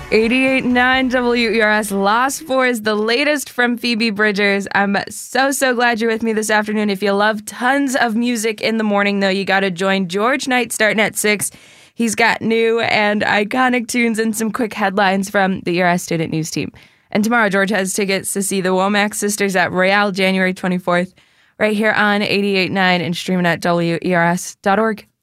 88.9 WERS Lost Boys, the latest from Phoebe Bridgers. I'm so glad you're with me this afternoon. If you love tons of music in the morning, though, you got to join George Knight starting at 6. He's got new and iconic tunes and some quick headlines from the ERS Student News team. And tomorrow, George has tickets to see the Womack Sisters at Royale, January 24th, right here on 88.9 and streaming at WERS.org.